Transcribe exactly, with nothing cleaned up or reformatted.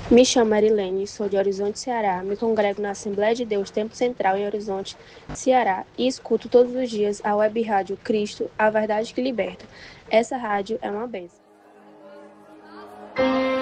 Me chamo Marilene, sou de Horizonte, Ceará. Me congrego na Assembleia de Deus Tempo Central em Horizonte, Ceará e escuto todos os dias a web rádio Cristo, a verdade que liberta. Essa rádio é uma bênção.